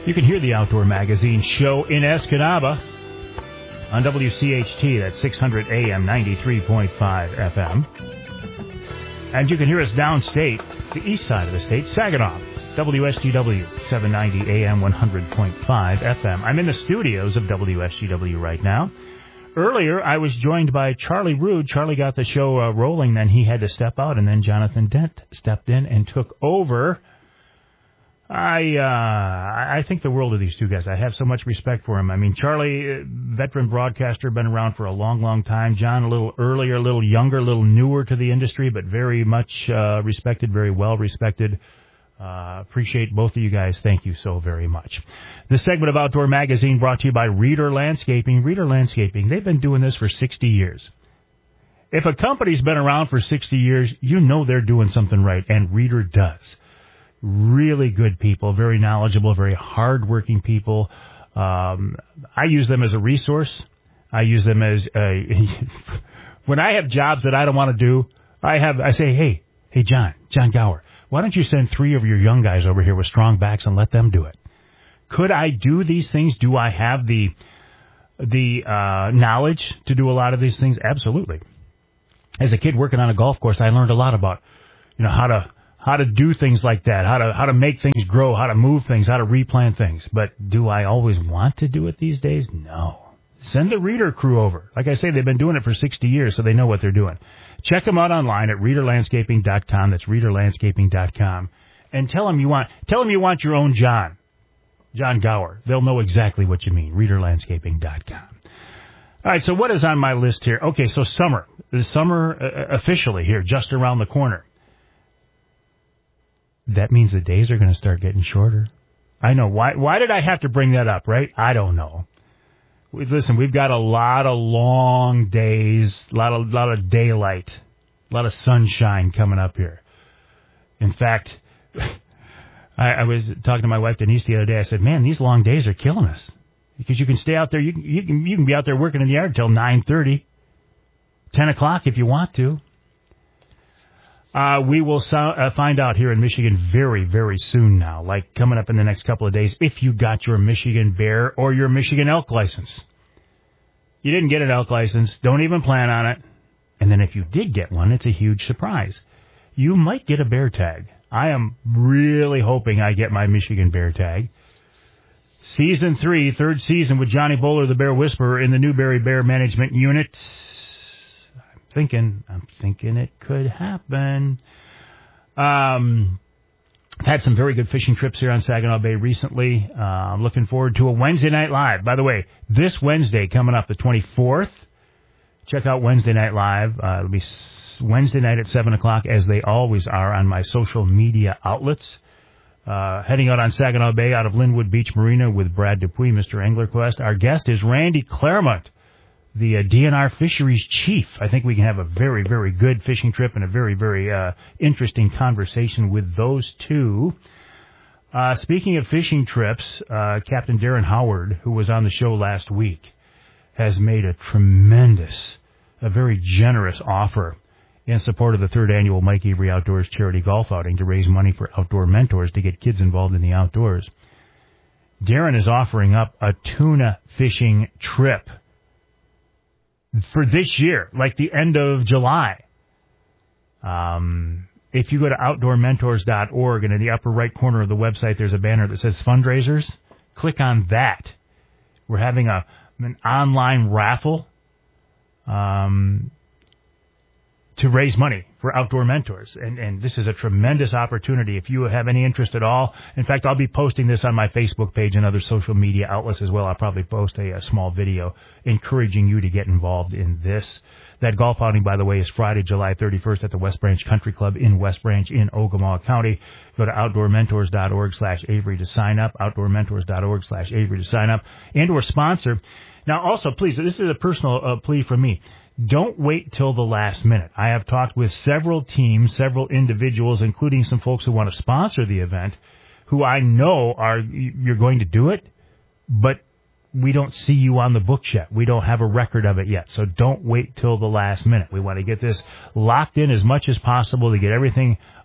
You can hear the Outdoor Magazine show in Escanaba on WCHT, that's 600 AM, 93.5 FM. And you can hear us downstate, the east side of the state, Saginaw, WSGW, 790 AM, 100.5 FM. I'm in the studios of WSGW right now. Earlier, I was joined by Charlie Rood. Charlie got the show rolling, then he had to step out, and then Jonathan Dent stepped in and took over. I think the world of these two guys. I have so much respect for him. I mean, Charlie, veteran broadcaster, been around for a long, long time. John, a little earlier, a little younger, a little newer to the industry, but very much respected, very well respected. Appreciate both of you guys. Thank you so very much. This segment of Outdoor Magazine brought to you by Reader Landscaping. Reader Landscaping, they've been doing this for 60 years. If a company's been around for 60 years, you know they're doing something right, and Reader does. Really good people, very knowledgeable, very hardworking people. I use them as a resource. I use them as when I have jobs that I don't want to do, I say, hey, John Gower, why don't you send 3 of your young guys over here with strong backs and let them do it? Could I do these things? Do I have the knowledge to do a lot of these things? Absolutely. As a kid working on a golf course, I learned a lot about, how to do things like that, how to make things grow, how to move things, how to replant things. But do I always want to do it these days? No. Send the Reader crew over. Like I say, they've been doing it for 60 years, so they know what they're doing. Check them out online at readerlandscaping.com. That's readerlandscaping.com. And tell them you want your own John Gower. They'll know exactly what you mean. readerlandscaping.com. All right, so what is on my list here? Okay, so summer. The summer officially here, just around the corner. That means the days are going to start getting shorter. I know. Why did I have to bring that up, right? I don't know. Listen, we've got a lot of long days, a lot of daylight, a lot of sunshine coming up here. In fact, I was talking to my wife Denise the other day. I said, "Man, these long days are killing us because you can stay out there. You can be out there working in the yard till 9:30, 10 o'clock if you want to." We will find out here in Michigan very, very soon now, like coming up in the next couple of days, if you got your Michigan bear or your Michigan elk license. You didn't get an elk license, don't even plan on it. And then if you did get one, it's a huge surprise. You might get a bear tag. I am really hoping I get my Michigan bear tag. Season 3, third season with Johnny Bowler, the Bear Whisperer, in the Newberry Bear Management Unit. I'm thinking it could happen. Had some very good fishing trips here on Saginaw Bay recently. I'm looking forward to a Wednesday Night Live. By the way, this Wednesday coming up, the 24th, check out Wednesday Night Live. It'll be Wednesday night at 7 o'clock, as they always are on my social media outlets. Heading out on Saginaw Bay out of Linwood Beach Marina with Brad Dupuis, Mr. Anglerquest. Our guest is Randy Claremont, the DNR Fisheries Chief. I think we can have a very, very good fishing trip and a very, very interesting conversation with those two. Speaking of fishing trips, Captain Darren Howard, who was on the show last week, has made a very generous offer in support of the 3rd annual Mike Avery Outdoors charity golf outing to raise money for outdoor mentors to get kids involved in the outdoors. Darren is offering up a tuna fishing trip for this year, like the end of July. If you go to outdoormentors.org, and in the upper right corner of the website, there's a banner that says fundraisers. Click on that. We're having an online raffle to raise money for Outdoor Mentors. And this is a tremendous opportunity if you have any interest at all. In fact, I'll be posting this on my Facebook page and other social media outlets as well. I'll probably post a small video encouraging you to get involved in this. That golf outing, by the way, is Friday, July 31st at the West Branch Country Club in West Branch in Ogemaw County. Go to outdoormentors.org/Avery to sign up, outdoormentors.org/Avery to sign up, and or sponsor. Now, also, please, this is a personal plea from me. Don't wait till the last minute. I have talked with several teams, several individuals, including some folks who want to sponsor the event, who I know you're going to do it, but we don't see you on the books yet. We don't have a record of it yet. So don't wait till the last minute. We want to get this locked in as much as possible to get everything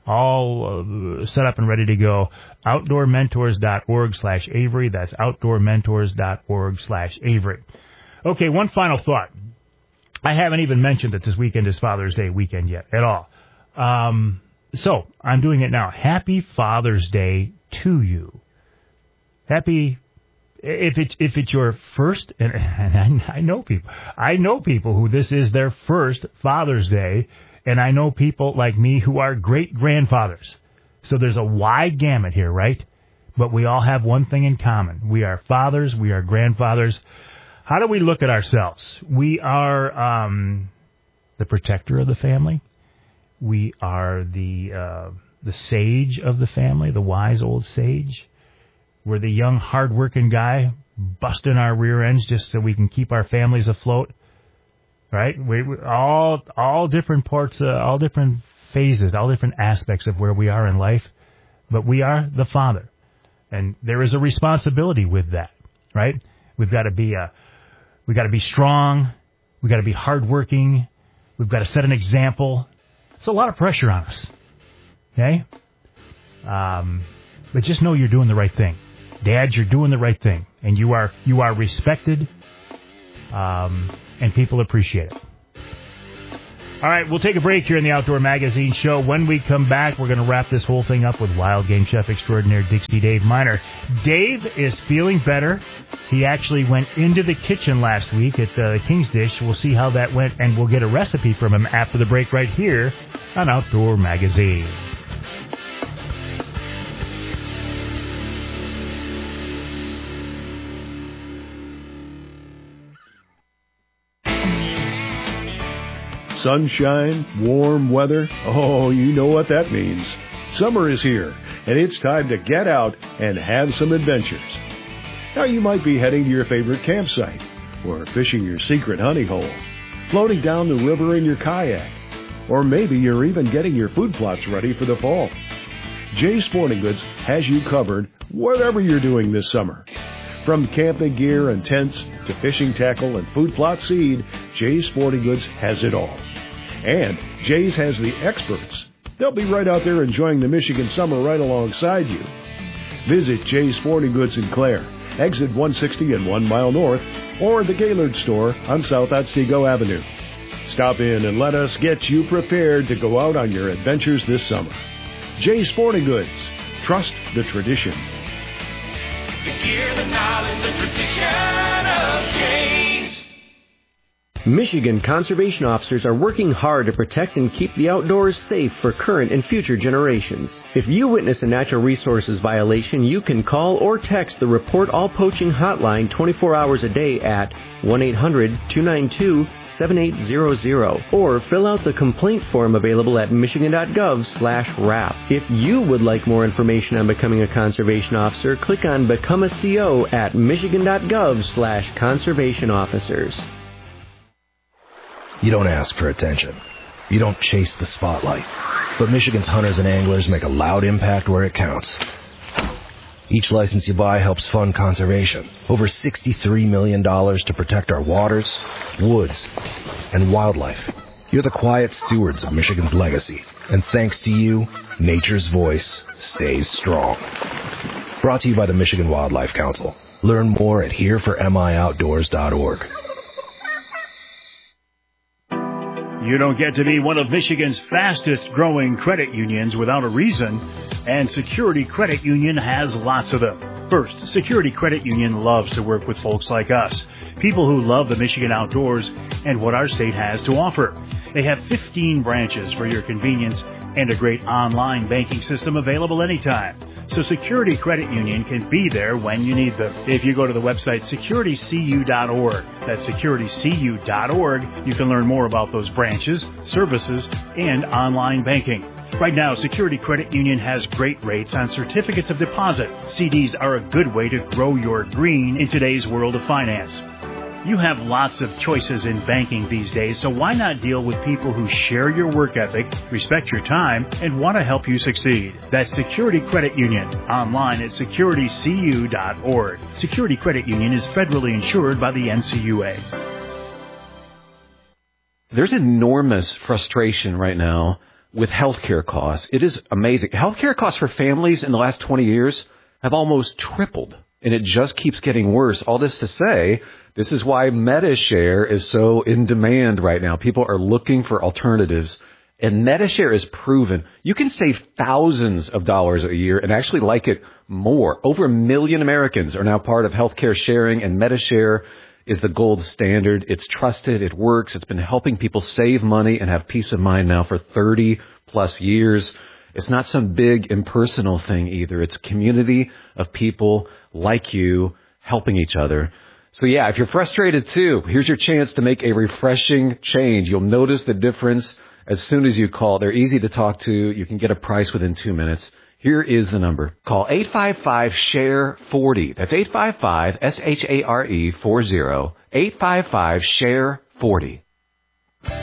all set up and ready to go. OutdoorMentors.org/Avery. That's OutdoorMentors.org/Avery. Okay, one final thought. I haven't even mentioned that this weekend is Father's Day weekend yet at all. So I'm doing it now. Happy Father's Day to you. Happy, if it's your first, and I know people who this is their first Father's Day, and I know people like me who are great grandfathers. So there's a wide gamut here, right? But we all have one thing in common. We are fathers. We are grandfathers. How do we look at ourselves? We are the protector of the family. We are the sage of the family, the wise old sage. We're the young, hard-working guy busting our rear ends just so we can keep our families afloat. Right? We all different parts, all different phases, all different aspects of where we are in life. But we are the father, and there is a responsibility with that. Right? We've got to be strong. We've got to be hardworking. We've got to set an example. It's a lot of pressure on us. Okay? But just know you're doing the right thing. Dads, you're doing the right thing. And you are respected, and people appreciate it. All right, we'll take a break here in the Outdoor Magazine show. When we come back, we're going to wrap this whole thing up with wild game chef extraordinaire Dixie Dave Miner. Dave is feeling better. He actually went into the kitchen last week at King's Dish. We'll see how that went, and we'll get a recipe from him after the break right here on Outdoor Magazine. Sunshine, warm weather, oh, you know what that means. Summer is here, and it's time to get out and have some adventures. Now you might be heading to your favorite campsite, or fishing your secret honey hole, floating down the river in your kayak, or maybe you're even getting your food plots ready for the fall. Jay's Sporting Goods has you covered whatever you're doing this summer. From camping gear and tents to fishing tackle and food plot seed, Jay's Sporting Goods has it all. And Jay's has the experts. They'll be right out there enjoying the Michigan summer right alongside you. Visit Jay's Sporting Goods in Clare, exit 160 and 1 mile north, or the Gaylord store on South Otsego Avenue. Stop in and let us get you prepared to go out on your adventures this summer. Jay's Sporting Goods. Trust the tradition. The gear, the knowledge, the tradition of Jay's. Michigan conservation officers are working hard to protect and keep the outdoors safe for current and future generations. If you witness a natural resources violation, you can call or text the Report All Poaching hotline 24 hours a day at 1-800-292-7800 or fill out the complaint form available at michigan.gov/RAP. If you would like more information on becoming a conservation officer, click on Become a CO at michigan.gov/conservation officers. You don't ask for attention. You don't chase the spotlight. But Michigan's hunters and anglers make a loud impact where it counts. Each license you buy helps fund conservation. Over $63 million to protect our waters, woods, and wildlife. You're the quiet stewards of Michigan's legacy. And thanks to you, nature's voice stays strong. Brought to you by the Michigan Wildlife Council. Learn more at hereformioutdoors.org. You don't get to be one of Michigan's fastest growing credit unions without a reason, and Security Credit Union has lots of them. First, Security Credit Union loves to work with folks like us, people who love the Michigan outdoors and what our state has to offer. They have 15 branches for your convenience and a great online banking system available anytime. So Security Credit Union can be there when you need them. If you go to the website securitycu.org, that's securitycu.org, you can learn more about those branches, services, and online banking. Right now, Security Credit Union has great rates on certificates of deposit. CDs are a good way to grow your green in today's world of finance. You have lots of choices in banking these days, so why not deal with people who share your work ethic, respect your time, and want to help you succeed? That's Security Credit Union, online at securitycu.org. Security Credit Union is federally insured by the NCUA. There's enormous frustration right now with healthcare costs. It is amazing. Healthcare costs for families in the last 20 years have almost tripled, and it just keeps getting worse. All this to say, this is why MediShare is so in demand right now. People are looking for alternatives, and MediShare is proven. You can save thousands of dollars a year and actually like it more. Over 1 million Americans are now part of healthcare sharing, and MediShare is the gold standard. It's trusted. It works. It's been helping people save money and have peace of mind now for 30 plus years. It's not some big impersonal thing either. It's a community of people like you helping each other. So yeah, if you're frustrated too, here's your chance to make a refreshing change. You'll notice the difference as soon as you call. They're easy to talk to. You can get a price within 2 minutes. Here is the number. Call 855-SHARE-40. That's 855-SHARE-40. 855-SHARE-40.